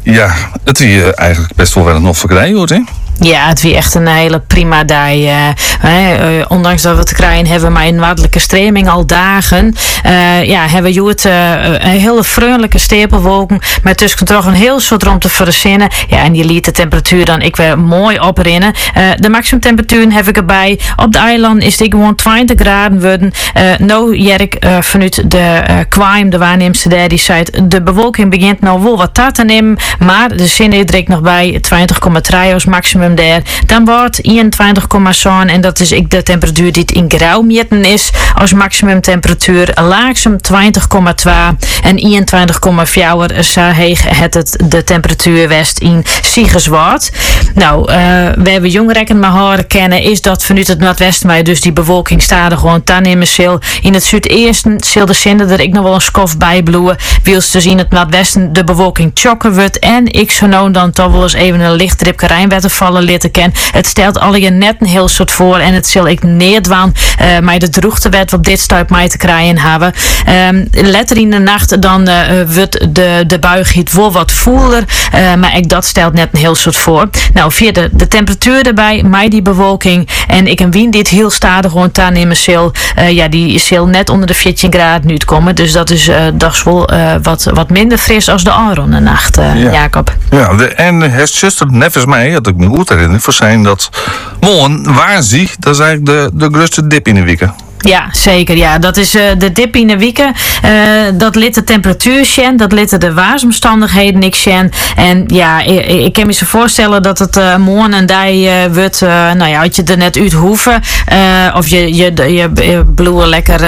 Ja, het is eigenlijk best wel wel nog verkrijgen, hoor, hè? Ja, het was echt een hele prima dag. Ondanks dat we te krijgen hebben met een noordelijke streming al dagen. Hebben we een hele vriendelijke stapelwolken. Met tussen toch een heel soort om te verzinnen. Ja, en die liet de temperatuur dan ik weer mooi oprinnen. De maximumtemperatuur heb ik erbij. Op de eiland is die gewoon 20 graden worden. Nou, Jerk, vanuit de Quaim, de waarnemster daar, die zei de bewolking begint nou wel wat te nemen. Maar de zin is er nog bij 20,3 als maximum daar. Dan wordt 21,7 en dat is de temperatuur die in grauw meten is als maximum temperatuur. Laagsem 20,2 en 21,4 zo heeg het de temperatuur west in Siegerswaard. Nou, we hebben jongrekken maar horen kennen is dat vanuit het noordwesten wij dus die bewolking staat er gewoon nemen zal. In het zuidoosten zal de zinnen er ik nog wel een skof bij bloeien. Wils dus in het noordwesten de bewolking chokken wordt en ik zou nou dan toch wel eens even een licht dripje rijnwetter vallen litten ken. Het stelt alweer net een heel soort voor en het zal ik neerdwaan maar de droegtewet op dit stuip mij te krijgen hebben. Letter in de nacht dan wordt de buigheid wel wat voeler, maar ik dat stelt net een heel soort voor. Nou, via de temperatuur erbij, mij die bewolking en ik en wien dit heel stadig gewoon aannemen zal. Die zal net onder de 14 graden nu komen, dus dat is dags wel wat minder fris als de aanronde nacht, Jacob. Ja, en het zuster nevens mij, had ik me goed herinnerd, voor zijn dat morgen waar zie, dat is eigenlijk de grootste dip in de week. Ja, zeker. Ja, dat is de dip in de wieken. Dat liet de temperatuur zien, dat liet de waarsomstandigheden niks zien. En ja, ik kan me zo voorstellen dat het morgen en die wordt, had je er net uit hoeven. Of je bloeien lekker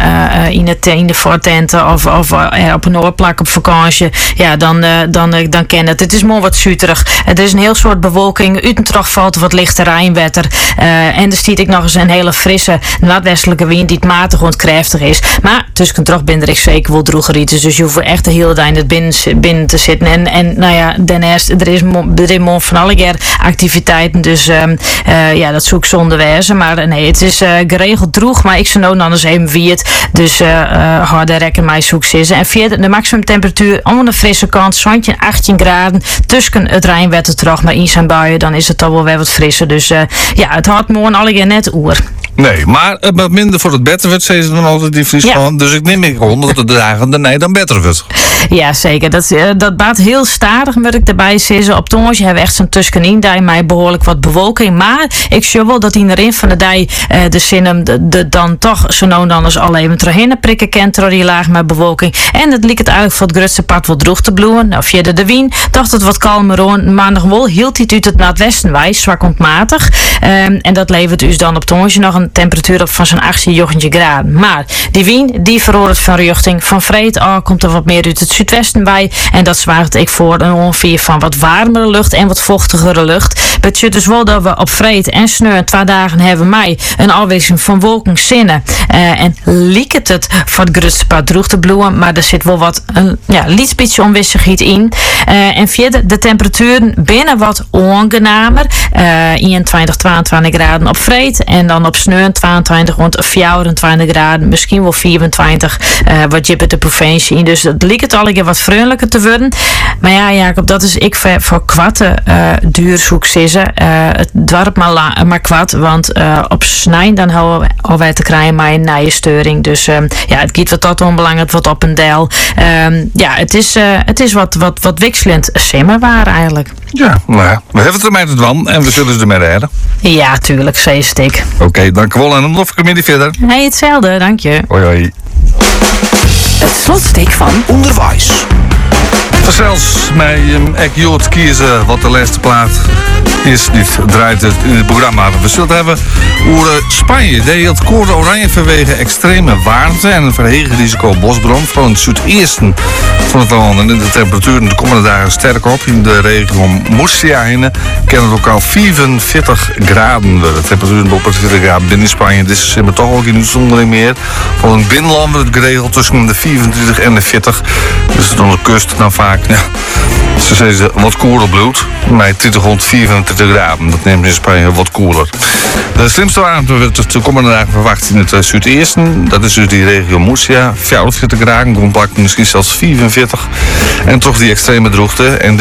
in de voortenten of op een oorplak op vakantie. Ja, dan ken het. Het is mooi wat zuterig. Het is een heel soort bewolking. Uit en terug valt wat lichte rijnwetter. En er stiet ik nog eens een hele frisse noordwestelijke wind die het matig ontkrachtig is. Maar tussen terug ben ik zeker wel droegerieten. Dus je hoeft echt de hele dag in het binnen te zitten. En daarnaast, er is van alle activiteiten. Dus dat zoek zonder wezen. Maar nee, het is geregeld droeg. Maar ik zou nou anders even wie het. Dus harder rekken mij zoek zitten. En via de maximumtemperatuur aan de frisse kant, zandje 18 graden. Tussen het rijnwetter terug, maar in zijn buien, dan is het toch wel weer wat frisser. Dus het houdt morgen alle net oer. Nee, maar wat minder voor het beter wordt, zeggen ze dan altijd in Friesland. Ja. Dus ik neem ik dat de dagen daarna dan beter wordt. Ja, zeker. Dat baat heel stadig, moet ik erbij zeggen. Op Tongetje hebben we echt zo'n tussenin, daar mij behoorlijk wat bewolking. Maar ik zie wel dat in de rin van de dij de zin dan toch zo nou dan eens al even terug prikken kent door die laag met bewolking. En het liep het eigenlijk voor het grootste pad wat droeg te bloeien. Nou, via de wien dacht het wat kalmer aan. Maar nog wel hield hij het uit het noordwesten wij, zwak ontmatig. En dat levert dus dan op Tongetje nog een temperatuur op van zo'n 18 graden. Maar die wien, die verhoort van richting. Van vreed komt er wat meer uit het zuidwesten bij. En dat zwaart ik voor een ongeveer van wat warmere lucht en wat vochtigere lucht. Betekent dus wel dat we op vreed en sneur 2 dagen hebben mei een afwisseling van wolken zinnen. En liekt het voor het grootste pad droeg te bloeien. Maar er zit wel wat een lietsbitje onwissigheid in. En via de temperaturen binnen wat ongenamer. 21, 22 graden op vreed. En dan op sneur 22 rond 24 graden. Misschien wel 24. Wat je de provincie in. Dus dat liekt het al een keer wat vriendelijker te worden. Maar ja, Jacob, dat is ik voor kwatten duur zoek zissen. Het dwarp maar kwad. Want op snijn dan houden wij te krijgen maar een nieuwe steuring. Dus het giet wat tot onbelangrijk wat op een deel. Het is wat wisselend simmerwaar eigenlijk. Ja, nou, we hebben het ermee te doen en we zullen ze ermee redden. Ja, tuurlijk, zeestik. Oké, dankjewel en dan nog een middag verder. Hey, hetzelfde, dank je. Hoi, hoi. Het slotstuk van Onderwijs. Zelfs mij Jood kiezen wat de laatste plaat is. Dit draait het in het programma. We zullen het hebben over Spanje. Die hield code oranje vanwege extreme warmte en een verhegen risico op bosbrand. Vooral in het zuidesten van het land. En de temperaturen de komende dagen sterk op. In de regio Murcia heen kan het ook al 44 graden worden. De temperaturen op 40 graden binnen Spanje. Dit is toch ook in uitzondering meer. Van het binnenland wordt het geregeld tussen de 24 en de 40. Dus dan de kust dan vaak. Ja, ze zeggen wat koeler bloed. Met 20 rond 24 graden. Dat neemt in Spanje wat koeler. De slimste warmte wordt de komende dagen verwacht in het zuidesten. Dat is dus die regio Murcia. 44 graden. Compact misschien zelfs 44. En toch die extreme droogte. En